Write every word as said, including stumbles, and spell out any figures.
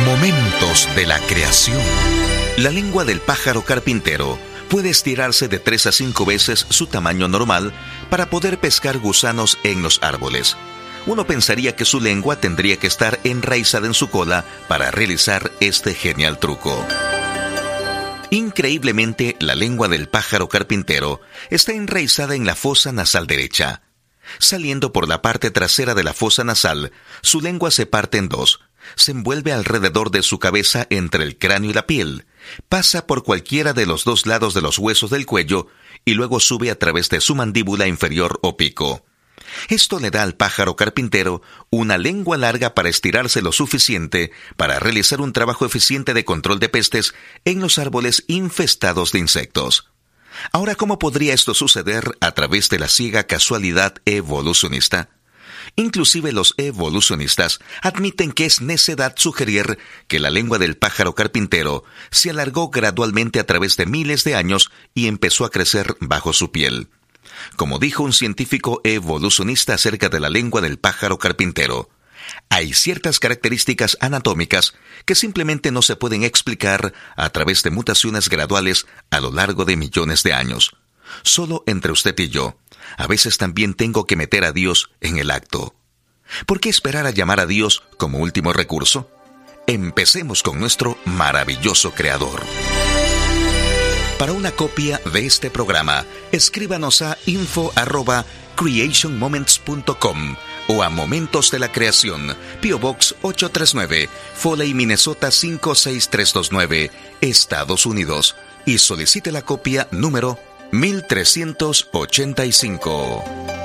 Momentos de la creación. La lengua del pájaro carpintero puede estirarse de tres a cinco veces su tamaño normal para poder pescar gusanos en los árboles. Uno pensaría que su lengua tendría que estar enraizada en su cola para realizar este genial truco. Increíblemente, la lengua del pájaro carpintero está enraizada en la fosa nasal derecha. Saliendo por la parte trasera de la fosa nasal, su lengua se parte en dos, se envuelve alrededor de su cabeza entre el cráneo y la piel, pasa por cualquiera de los dos lados de los huesos del cuello y luego sube a través de su mandíbula inferior o pico. Esto le da al pájaro carpintero una lengua larga para estirarse lo suficiente para realizar un trabajo eficiente de control de pestes en los árboles infestados de insectos. Ahora, ¿cómo podría esto suceder a través de la ciega casualidad evolucionista? Inclusive los evolucionistas admiten que es necedad sugerir que la lengua del pájaro carpintero se alargó gradualmente a través de miles de años y empezó a crecer bajo su piel. Como dijo un científico evolucionista acerca de la lengua del pájaro carpintero, hay ciertas características anatómicas que simplemente no se pueden explicar a través de mutaciones graduales a lo largo de millones de años. Solo entre usted y yo, a veces también tengo que meter a Dios en el acto. ¿Por qué esperar a llamar a Dios como último recurso? Empecemos con nuestro maravilloso Creador. Para una copia de este programa, escríbanos a info arroba creation moments punto com o a Momentos de la Creación, P O Box ocho tres nueve, Foley, Minnesota cinco seis tres dos nueve, Estados Unidos, y solicite la copia número mil trescientos ochenta y cinco.